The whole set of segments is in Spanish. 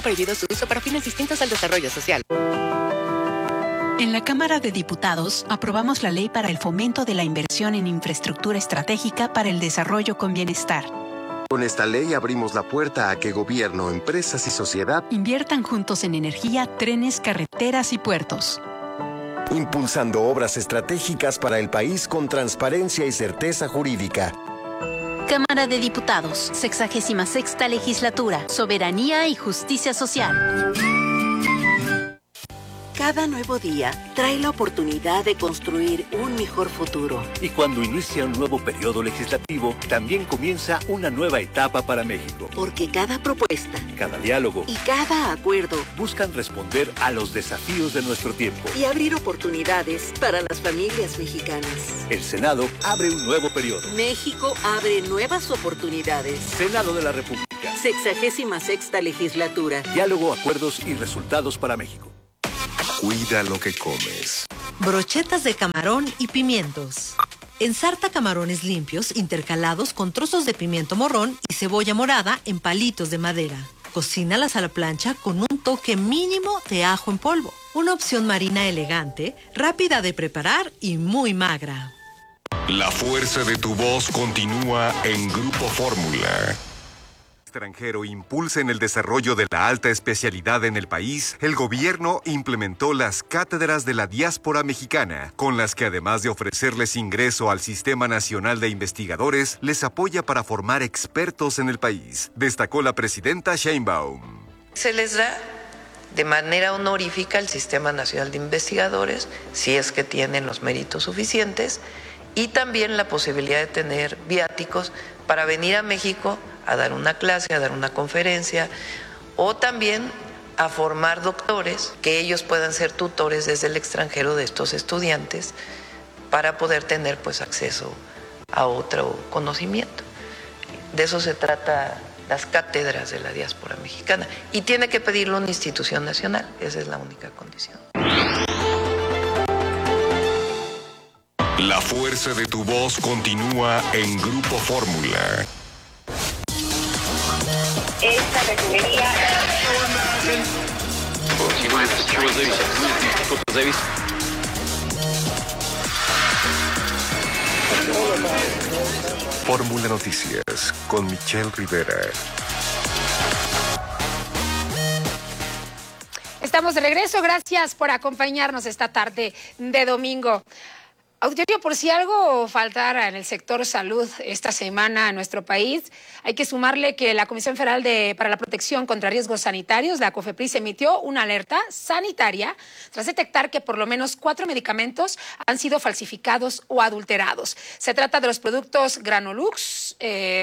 Prohibido su uso para fines distintos al desarrollo social. En la Cámara de Diputados aprobamos la ley para el fomento de la inversión en infraestructura estratégica para el desarrollo con bienestar. Con esta ley abrimos la puerta a que gobierno, empresas y sociedad inviertan juntos en energía, trenes, carreteras y puertos. Impulsando obras estratégicas para el país con transparencia y certeza jurídica. Cámara de Diputados, 66ª Legislatura, Soberanía y Justicia Social. Cada nuevo día trae la oportunidad de construir un mejor futuro. Y cuando inicia un nuevo periodo legislativo, también comienza una nueva etapa para México. Porque cada propuesta, cada diálogo y cada acuerdo buscan responder a los desafíos de nuestro tiempo y abrir oportunidades para las familias mexicanas. El Senado abre un nuevo periodo. México abre nuevas oportunidades. Senado de la República. 66ª Legislatura. Diálogo, acuerdos y resultados para México. Cuida lo que comes. Brochetas de camarón y pimientos. Ensarta camarones limpios intercalados con trozos de pimiento morrón y cebolla morada en palitos de madera. Cocínalas a la plancha con un toque mínimo de ajo en polvo. Una opción marina elegante, rápida de preparar y muy magra. La fuerza de tu voz continúa en Grupo Fórmula. Extranjero impulsen el desarrollo de la alta especialidad en el país, el gobierno implementó las cátedras de la diáspora mexicana, con las que además de ofrecerles ingreso al Sistema Nacional de Investigadores, les apoya para formar expertos en el país, destacó la presidenta Sheinbaum. Se les da de manera honorífica al Sistema Nacional de Investigadores, si es que tienen los méritos suficientes, y también la posibilidad de tener viáticos para venir a México a dar una clase, a dar una conferencia, o también a formar doctores, que ellos puedan ser tutores desde el extranjero de estos estudiantes para poder tener pues acceso a otro conocimiento. De eso se trata las cátedras de la diáspora mexicana, y tiene que pedirlo una institución nacional, esa es la única condición. La fuerza de tu voz continúa en Grupo Fórmula. Esta refinería. Fórmula Noticias con Michelle Rivera. Estamos de regreso, gracias por acompañarnos esta tarde de domingo. Auditorio, por si algo faltara en el sector salud esta semana en nuestro país, hay que sumarle que la Comisión Federal para la Protección contra Riesgos Sanitarios, la COFEPRIS, emitió una alerta sanitaria tras detectar que por lo menos 4 medicamentos han sido falsificados o adulterados. Se trata de los productos Granulox,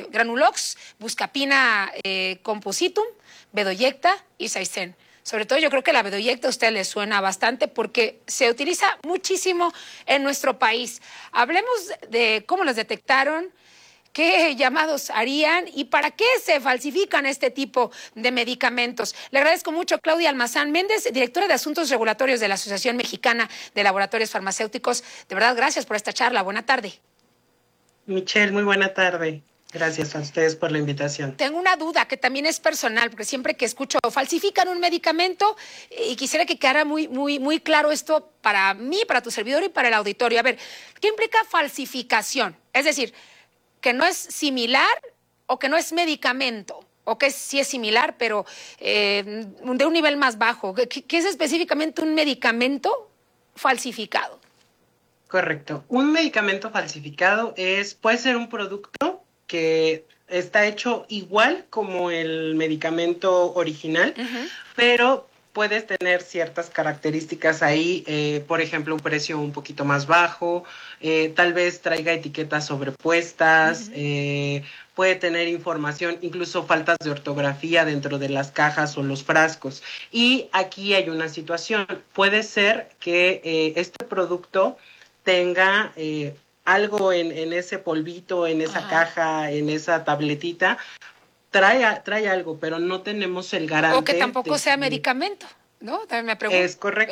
Buscapina Compositum, Bedoyecta y Saicen. Sobre todo yo creo que la bedoyecta a usted le suena bastante porque se utiliza muchísimo en nuestro país. Hablemos de cómo los detectaron, qué llamados harían y para qué se falsifican este tipo de medicamentos. Le agradezco mucho a Claudia Almazán Méndez, directora de Asuntos Regulatorios de la Asociación Mexicana de Laboratorios Farmacéuticos. De verdad, gracias por esta charla. Buena tarde. Michelle, muy buena tarde. Gracias a ustedes por la invitación. Tengo una duda que también es personal, porque siempre que escucho falsifican un medicamento y quisiera que quedara muy claro esto para mí, para tu servidor y para el auditorio. A ver, ¿qué implica falsificación? Es decir, que no es similar o que no es medicamento, o que sí es similar, pero de un nivel más bajo. ¿Qué es específicamente un medicamento falsificado? Correcto. Un medicamento falsificado puede ser un producto que está hecho igual como el medicamento original, pero puedes tener ciertas características ahí, por ejemplo, un precio un poquito más bajo, tal vez traiga etiquetas sobrepuestas, puede tener información, incluso faltas de ortografía dentro de las cajas o los frascos. Y aquí hay una situación, puede ser que este producto tenga algo en ese polvito, en esa caja, en esa tabletita, trae algo, pero no tenemos el garante. O que tampoco sea medicamento, ¿no? También me pregunto. Es correcto.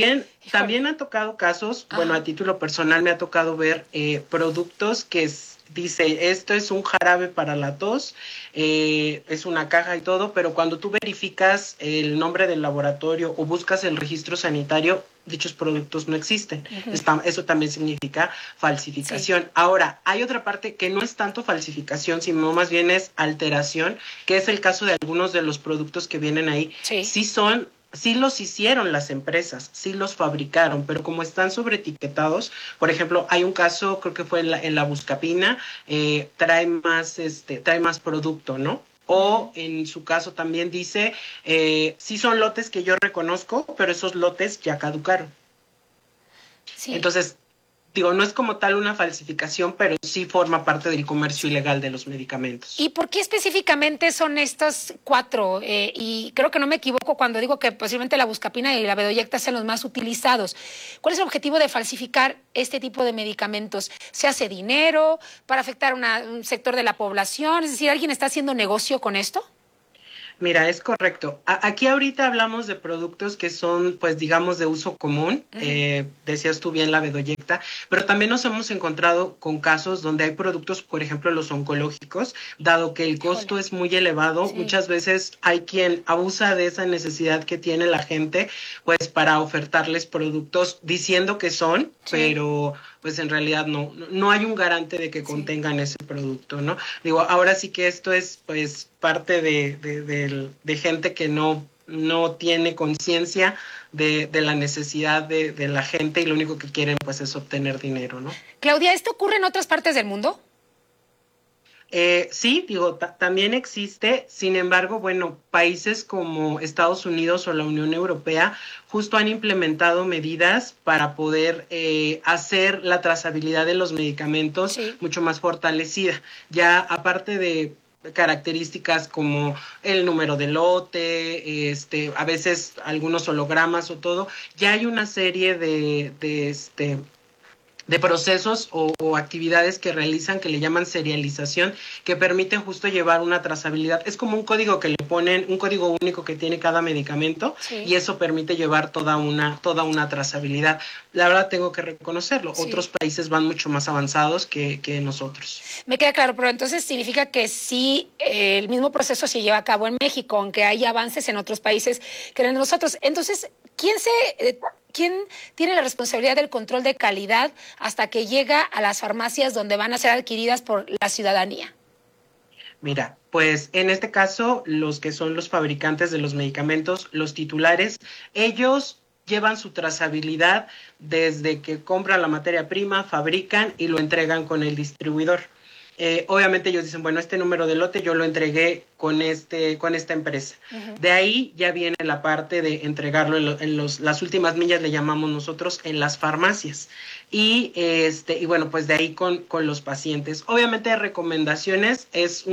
También ha tocado casos, bueno, a título personal me ha tocado ver productos que dice, esto es un jarabe para la tos, es una caja y todo, pero cuando tú verificas el nombre del laboratorio o buscas el registro sanitario, dichos productos no existen. Eso también significa falsificación. Ahora, hay otra parte que no es tanto falsificación, sino más bien es alteración, que es el caso de algunos de los productos que vienen ahí. Sí los hicieron las empresas, sí los fabricaron, pero como están sobreetiquetados, por ejemplo, hay un caso, creo que fue en la Buscapina, trae más producto, ¿no? O en su caso también dice, sí son lotes que yo reconozco, pero esos lotes ya caducaron. Sí. Entonces, digo, no es como tal una falsificación, pero sí forma parte del comercio ilegal de los medicamentos. ¿Y por qué específicamente son estos 4? Y creo que no me equivoco cuando digo que posiblemente la Buscapina y la Bedoyecta sean los más utilizados. ¿Cuál es el objetivo de falsificar este tipo de medicamentos? ¿Se hace dinero para afectar un sector de la población? Es decir, ¿alguien está haciendo negocio con esto? Mira, es correcto. Aquí ahorita hablamos de productos que son, pues, digamos, de uso común. Decías tú bien la Bedoyecta, pero también nos hemos encontrado con casos donde hay productos, por ejemplo, los oncológicos, dado que el costo es muy elevado. Muchas veces hay quien abusa de esa necesidad que tiene la gente, pues, para ofertarles productos diciendo que son, pero pues en realidad no hay un garante de que contengan ese producto, ¿no? Digo, ahora sí que esto es, pues, parte de gente que no tiene conciencia de la necesidad de la gente y lo único que quieren, pues, es obtener dinero, ¿no? Claudia, ¿esto ocurre en otras partes del mundo? Sí, digo, también existe, sin embargo, bueno, países como Estados Unidos o la Unión Europea justo han implementado medidas para poder hacer la trazabilidad de los medicamentos mucho más fortalecida. Ya aparte de características como el número de lote, a veces algunos hologramas o todo, ya hay una serie de procesos o actividades que realizan que le llaman serialización, que permiten justo llevar una trazabilidad. Es como un código que le ponen, un código único que tiene cada medicamento, y eso permite llevar toda una trazabilidad. La verdad tengo que reconocerlo. Otros países van mucho más avanzados que nosotros. Me queda claro, pero entonces significa que sí, el mismo proceso se lleva a cabo en México, aunque hay avances en otros países que en nosotros. Entonces, ¿quién tiene la responsabilidad del control de calidad hasta que llega a las farmacias donde van a ser adquiridas por la ciudadanía? Mira, pues en este caso, los que son los fabricantes de los medicamentos, los titulares, ellos llevan su trazabilidad desde que compran la materia prima, fabrican y lo entregan con el distribuidor. Obviamente ellos dicen, bueno, este número de lote yo lo entregué con esta empresa. De ahí ya viene la parte de entregarlo las últimas millas, le llamamos nosotros, en las farmacias. Y bueno, pues de ahí con los pacientes. Obviamente recomendaciones,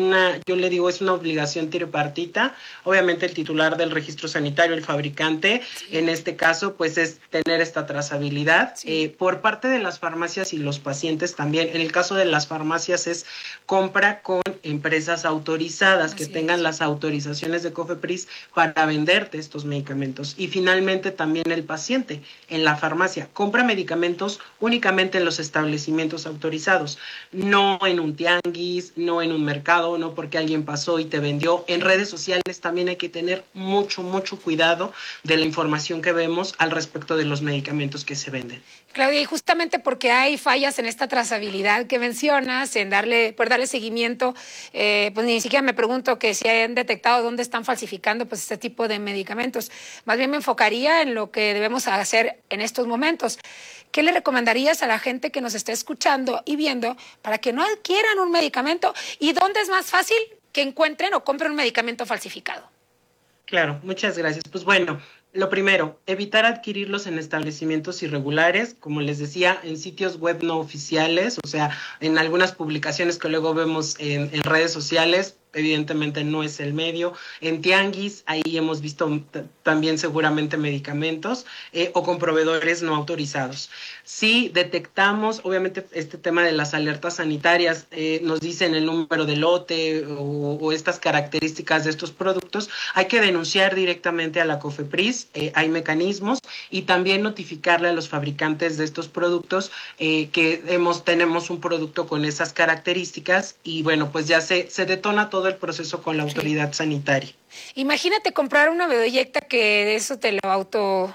yo le digo, es una obligación tripartita. Obviamente el titular del registro sanitario, el fabricante, en este caso, pues es tener esta trazabilidad. Por parte de las farmacias y los pacientes también. En el caso de las farmacias es compra con empresas autorizadas que tengan las autorizaciones de COFEPRIS para venderte estos medicamentos. Y finalmente también el paciente en la farmacia compra medicamentos únicamente en los establecimientos autorizados, no en un tianguis, no en un mercado, no porque alguien pasó y te vendió. En redes sociales también hay que tener mucho cuidado de la información que vemos al respecto de los medicamentos que se venden. Claudia, y justamente porque hay fallas en esta trazabilidad que mencionas, en poder darle seguimiento, pues ni siquiera me pregunto que si han detectado dónde están falsificando pues este tipo de medicamentos. Más bien me enfocaría en lo que debemos hacer en estos momentos. ¿Qué le recomendarías a la gente que nos está escuchando y viendo para que no adquieran un medicamento? ¿Y dónde es más fácil que encuentren o compren un medicamento falsificado? Claro, muchas gracias. Pues bueno, lo primero, evitar adquirirlos en establecimientos irregulares, como les decía, en sitios web no oficiales, o sea, en algunas publicaciones que luego vemos en redes sociales. Evidentemente no es el medio. En tianguis, ahí hemos visto también seguramente medicamentos o con proveedores no autorizados. Si detectamos, obviamente, este tema de las alertas sanitarias, nos dicen el número de lote o estas características de estos productos, hay que denunciar directamente a la COFEPRIS hay mecanismos, y también notificarle a los fabricantes de estos productos que tenemos un producto con esas características, y bueno, pues ya se detona todo el proceso con la autoridad sanitaria. Imagínate comprar una bedoyecta que eso te lo auto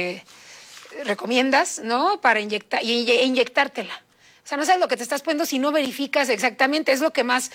recomiendas, ¿no? Para inyectártela. O sea, no sabes lo que te estás poniendo si no verificas exactamente. Es lo que más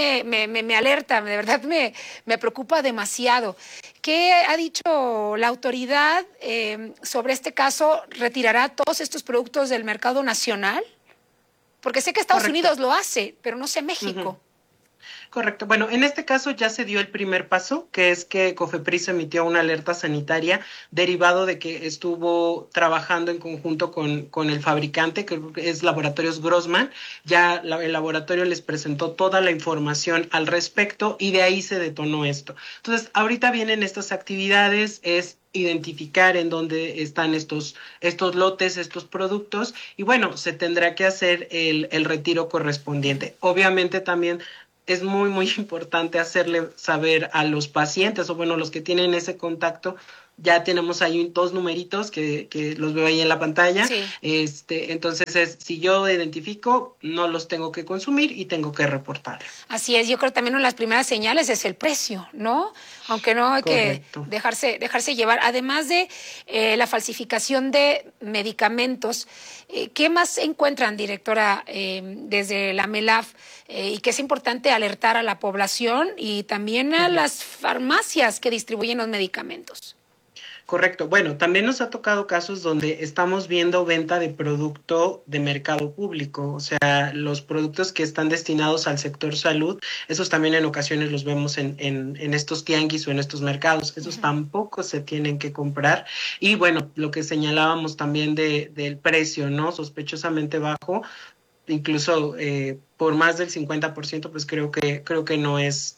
me alerta, de verdad me preocupa demasiado. ¿Qué ha dicho la autoridad sobre este caso? ¿Retirará todos estos productos del mercado nacional? Porque sé que Estados Unidos lo hace, pero no sé México. Correcto. Bueno, en este caso ya se dio el primer paso, que es que COFEPRIS emitió una alerta sanitaria derivado de que estuvo trabajando en conjunto con el fabricante, que es Laboratorios Grossman. Ya el laboratorio les presentó toda la información al respecto y de ahí se detonó esto. Entonces, ahorita vienen estas actividades, es identificar en dónde están estos lotes, estos productos, y bueno, se tendrá que hacer el retiro correspondiente. Obviamente también es muy, muy importante hacerle saber a los pacientes, o bueno, los que tienen ese contacto. Ya tenemos ahí 2 numeritos que los veo ahí en la pantalla. Sí. Entonces, si yo identifico, no los tengo que consumir y tengo que reportar. Así es, yo creo también una de las primeras señales es el precio, ¿no? Aunque no hay Correcto. Que dejarse llevar. Además de la falsificación de medicamentos, ¿qué más encuentran, directora, desde la MELAF? Y que es importante alertar a la población y también a las farmacias que distribuyen los medicamentos. Correcto. Bueno, también nos ha tocado casos donde estamos viendo venta de producto de mercado público, o sea, los productos que están destinados al sector salud, esos también en ocasiones los vemos en estos tianguis o en estos mercados, esos tampoco se tienen que comprar. Y bueno, lo que señalábamos también del precio, ¿no? Sospechosamente bajo, incluso por más del 50%, pues creo que no es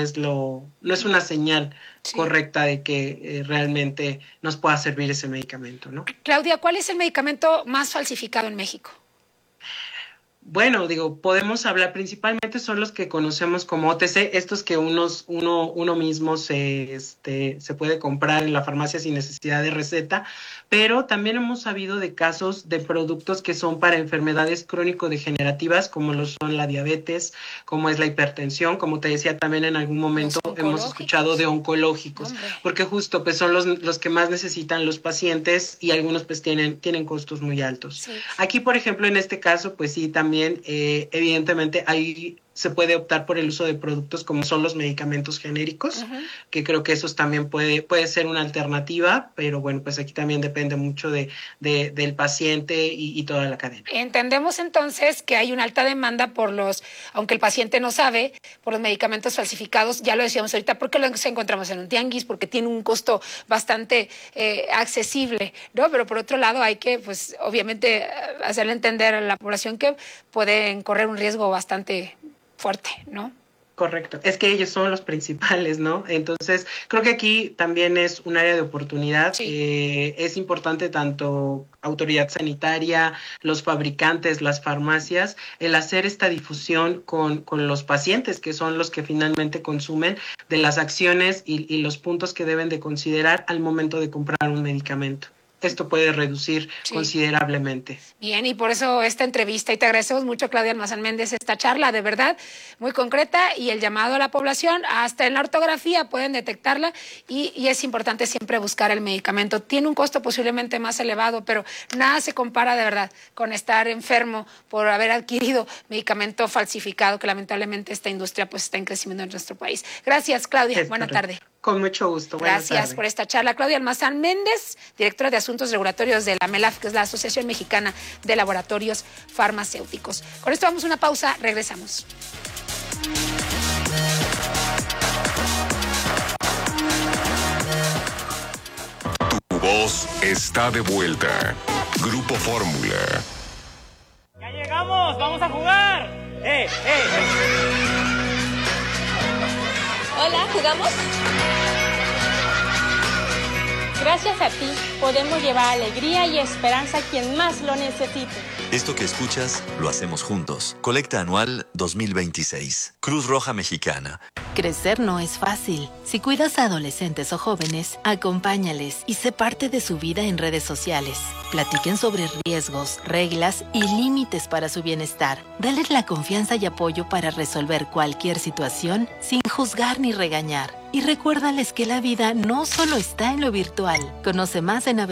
una señal correcta de que realmente nos pueda servir ese medicamento, ¿no? Claudia, ¿cuál es el medicamento más falsificado en México? Bueno, podemos hablar, principalmente son los que conocemos como OTC, estos que uno mismo se puede comprar en la farmacia sin necesidad de receta, pero también hemos sabido de casos de productos que son para enfermedades crónico-degenerativas, como lo son la diabetes, como es la hipertensión, como te decía también en algún momento hemos escuchado de oncológicos, porque justo pues son los que más necesitan los pacientes y algunos pues tienen costos muy altos. Sí. Aquí, por ejemplo, en este caso, pues sí, también evidentemente ahí se puede optar por el uso de productos como son los medicamentos genéricos, que creo que esos también puede ser una alternativa, pero bueno, pues aquí también depende mucho del paciente y toda la cadena. Entendemos entonces que hay una alta demanda aunque el paciente no sabe, por los medicamentos falsificados, ya lo decíamos ahorita, porque los encontramos en un tianguis, porque tiene un costo bastante accesible, ¿no? Pero por otro lado hay que, pues, obviamente, hacerle entender a la población que pueden correr un riesgo bastante fuerte, ¿no? Correcto, es que ellos son los principales, ¿no? Entonces, creo que aquí también es un área de oportunidad. Sí. Es importante tanto autoridad sanitaria, los fabricantes, las farmacias, el hacer esta difusión con los pacientes, que son los que finalmente consumen, de las acciones y los puntos que deben de considerar al momento de comprar un medicamento. Esto puede reducir considerablemente. Bien, y por eso esta entrevista, y te agradecemos mucho, Claudia Almazán Méndez, esta charla de verdad muy concreta, y el llamado a la población, hasta en la ortografía pueden detectarla, y es importante siempre buscar el medicamento. Tiene un costo posiblemente más elevado, pero nada se compara de verdad con estar enfermo por haber adquirido medicamento falsificado, que lamentablemente esta industria pues está en crecimiento en nuestro país. Gracias, Claudia. Buena tarde. Con mucho gusto. Gracias por esta charla. Claudia Almazán Méndez, directora de Asuntos Regulatorios de la MELAF, que es la Asociación Mexicana de Laboratorios Farmacéuticos. Con esto vamos a una pausa, regresamos. Tu voz está de vuelta. Grupo Fórmula. ¡Ya llegamos! ¡Vamos a jugar! Hola, ¿jugamos? Gracias a ti podemos llevar alegría y esperanza a quien más lo necesite. Esto que escuchas lo hacemos juntos. Colecta anual 2026. Cruz Roja Mexicana. Crecer no es fácil. Si cuidas a adolescentes o jóvenes, acompáñales y sé parte de su vida en redes sociales. Platiquen sobre riesgos, reglas y límites para su bienestar. Dales la confianza y apoyo para resolver cualquier situación sin juzgar ni regañar. Y recuérdales que la vida no solo está en lo virtual. Conoce más en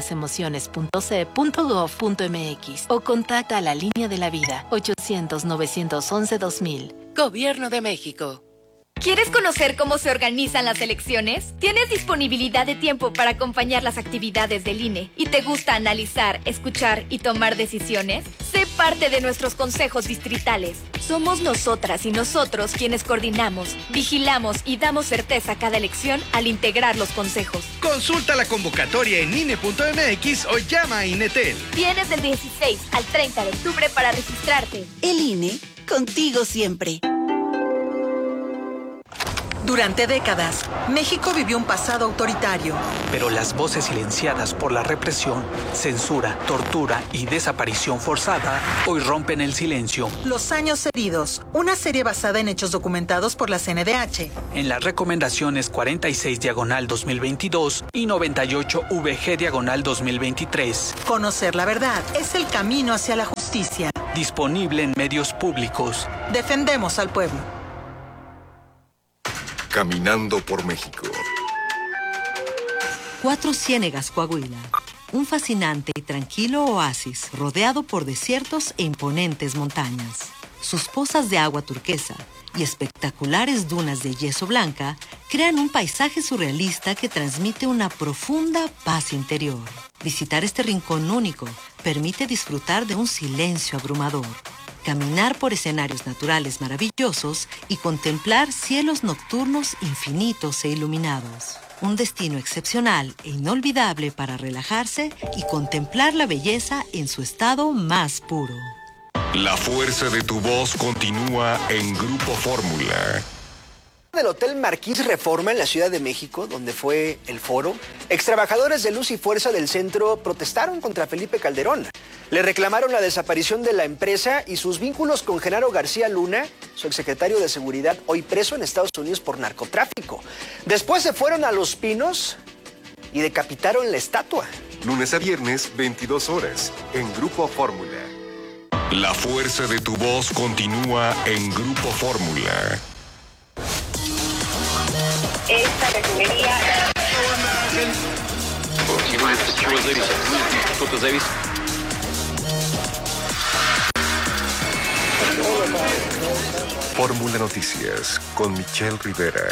abcdelasemociones.ce.gov.mx o contacta a la Línea de la Vida 800-911-2000. Gobierno de México. ¿Quieres conocer cómo se organizan las elecciones? ¿Tienes disponibilidad de tiempo para acompañar las actividades del INE? ¿Y te gusta analizar, escuchar y tomar decisiones? Sé parte de nuestros consejos distritales. Somos nosotras y nosotros quienes coordinamos, vigilamos y damos certeza a cada elección al integrar los consejos. Consulta la convocatoria en INE.mx o llama a INETEL. Tienes del 16 al 30 de octubre para registrarte. El INE, contigo siempre. Durante décadas, México vivió un pasado autoritario. Pero las voces silenciadas por la represión, censura, tortura y desaparición forzada hoy rompen el silencio. Los años heridos, una serie basada en hechos documentados por la CNDH. En las recomendaciones 46/2022 y 98-VG/2023. Conocer la verdad es el camino hacia la justicia. Disponible en medios públicos. Defendemos al pueblo. Caminando por México. Cuatro Ciénegas, Coahuila. Un fascinante y tranquilo oasis rodeado por desiertos e imponentes montañas. Sus pozas de agua turquesa y espectaculares dunas de yeso blanca crean un paisaje surrealista que transmite una profunda paz interior. Visitar este rincón único permite disfrutar de un silencio abrumador, caminar por escenarios naturales maravillosos y contemplar cielos nocturnos infinitos e iluminados. Un destino excepcional e inolvidable para relajarse y contemplar la belleza en su estado más puro. La fuerza de tu voz continúa en Grupo Fórmula. Del Hotel Marquís Reforma en la Ciudad de México, donde fue el foro, extrabajadores de Luz y Fuerza del centro protestaron contra Felipe Calderón. Le reclamaron la desaparición de la empresa y sus vínculos con Genaro García Luna, su exsecretario de Seguridad, hoy preso en Estados Unidos por narcotráfico. Después se fueron a Los Pinos y decapitaron la estatua. Lunes a viernes, 22 horas, en Grupo Fórmula. La fuerza de tu voz continúa en Grupo Fórmula. Esta refinería... Fórmula Noticias con Michelle Rivera.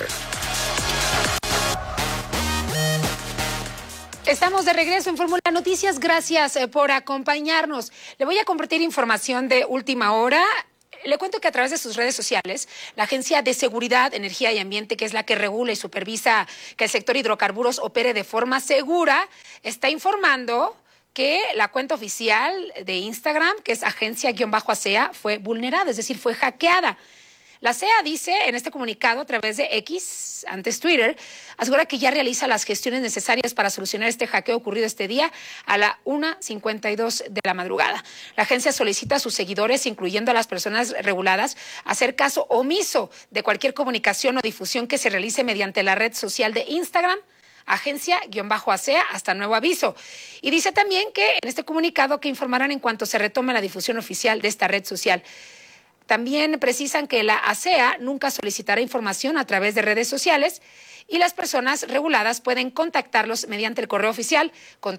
Estamos de regreso en Fórmula Noticias. Gracias por acompañarnos. Le voy a compartir información de última hora. Le cuento que a través de sus redes sociales, la Agencia de Seguridad, Energía y Ambiente, que es la que regula y supervisa que el sector hidrocarburos opere de forma segura, está informando que la cuenta oficial de Instagram, que es agencia-ASEA, fue vulnerada, es decir, fue hackeada. La CEA dice en este comunicado a través de X, antes Twitter, asegura que ya realiza las gestiones necesarias para solucionar este hackeo ocurrido este día a la 1:52 de la madrugada. La agencia solicita a sus seguidores, incluyendo a las personas reguladas, hacer caso omiso de cualquier comunicación o difusión que se realice mediante la red social de Instagram, agencia-ASEA, hasta nuevo aviso. Y dice también que en este comunicado que informarán en cuanto se retome la difusión oficial de esta red social. También precisan que la ASEA nunca solicitará información a través de redes sociales y las personas reguladas pueden contactarlos mediante el correo oficial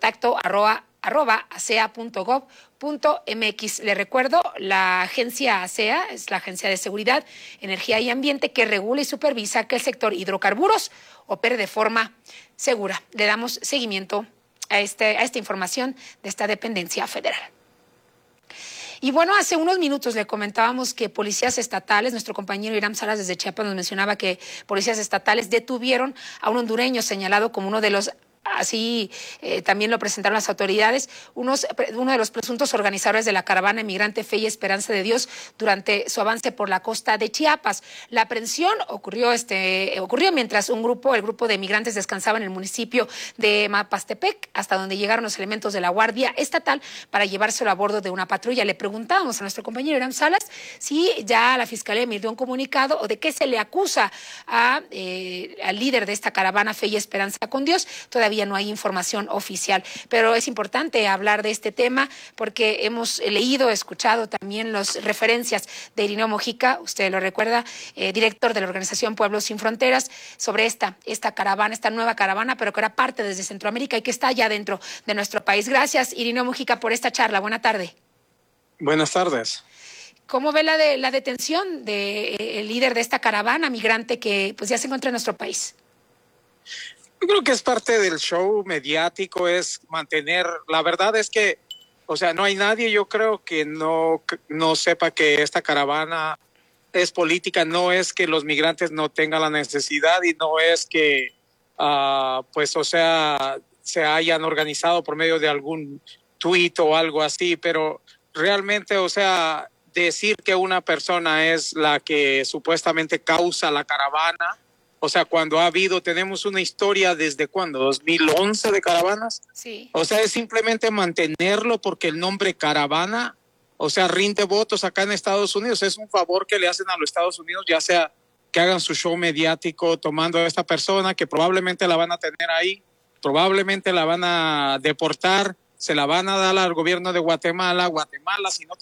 contacto@asea.gov.mx. Le recuerdo, la agencia ASEA es la Agencia de Seguridad, Energía y Ambiente que regula y supervisa que el sector hidrocarburos opere de forma segura. Le damos seguimiento a esta información de esta dependencia federal. Y bueno, hace unos minutos le comentábamos que policías estatales, nuestro compañero Iram Salas desde Chiapas nos mencionaba que policías estatales detuvieron a un hondureño señalado como uno de los así también lo presentaron las autoridades, uno de los presuntos organizadores de la caravana Migrante Fe y Esperanza de Dios durante su avance por la costa de Chiapas. La aprehensión ocurrió mientras el grupo de migrantes descansaba en el municipio de Mapastepec, hasta donde llegaron los elementos de la Guardia Estatal para llevárselo a bordo de una patrulla. Le preguntábamos a nuestro compañero Irán Salas si ya la Fiscalía emitió un comunicado o de qué se le acusa al líder de esta caravana Fe y Esperanza con Dios. Todavía no hay información oficial, pero es importante hablar de este tema porque hemos leído, escuchado también las referencias de Irineo Mojica, usted lo recuerda, director de la organización Pueblos Sin Fronteras, sobre esta caravana, esta nueva caravana, pero que era parte desde Centroamérica y que está ya dentro de nuestro país. Gracias, Irineo Mojica, por esta charla. Buena tarde. Buenas tardes. ¿Cómo ve la detención del líder de esta caravana migrante que pues ya se encuentra en nuestro país? Yo creo que es parte del show mediático, es mantener, la verdad es que, o sea, no hay nadie, yo creo que no sepa que esta caravana es política, no es que los migrantes no tengan la necesidad y no es que, pues, o sea, se hayan organizado por medio de algún tuit o algo así, pero realmente, o sea, decir que una persona es la que supuestamente causa la caravana, o sea, cuando tenemos una historia desde ¿cuándo? 2011 de caravanas. Sí. O sea, es simplemente mantenerlo porque el nombre caravana, o sea, rinde votos acá en Estados Unidos. Es un favor que le hacen a los Estados Unidos, ya sea que hagan su show mediático tomando a esta persona que probablemente la van a tener ahí, probablemente la van a deportar, se la van a dar al gobierno de Guatemala, si no